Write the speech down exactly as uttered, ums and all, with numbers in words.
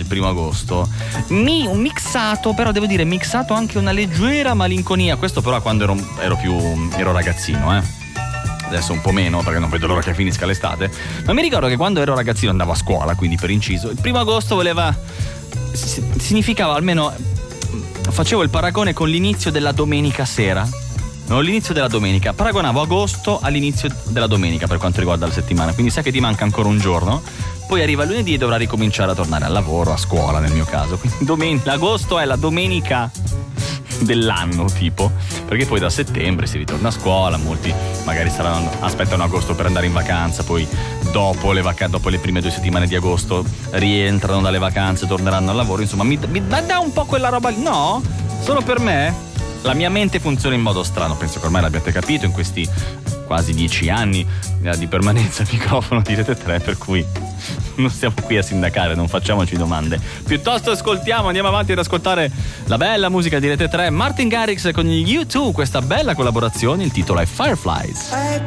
il primo agosto, mi, un mixato, però devo dire mixato anche una leggera malinconia. Questo però quando ero, ero più ero ragazzino, eh adesso un po' meno perché non vedo l'ora che finisca l'estate, ma mi ricordo che quando ero ragazzino andavo a scuola, quindi per inciso il primo agosto voleva significava almeno, facevo il paragone con l'inizio della domenica sera, no, l'inizio della domenica, paragonavo agosto all'inizio della domenica per quanto riguarda la settimana, quindi sai che ti manca ancora un giorno, poi arriva lunedì e dovrà ricominciare a tornare al lavoro, a scuola nel mio caso, quindi domenica, agosto è la domenica dell'anno tipo, perché poi da settembre si ritorna a scuola, molti magari saranno, aspettano agosto per andare in vacanza, poi dopo le, vac- dopo le prime due settimane di agosto rientrano dalle vacanze, torneranno al lavoro, insomma mi, mi dà un po' quella roba lì, no? Solo per me? La mia mente funziona in modo strano, penso che ormai l'abbiate capito in questi quasi dieci anni di permanenza al microfono di Rete tre, per cui non stiamo qui a sindacare, non facciamoci domande, piuttosto ascoltiamo, andiamo avanti ad ascoltare la bella musica di Rete tre, Martin Garrix con gli U due, questa bella collaborazione, il titolo è Fireflies.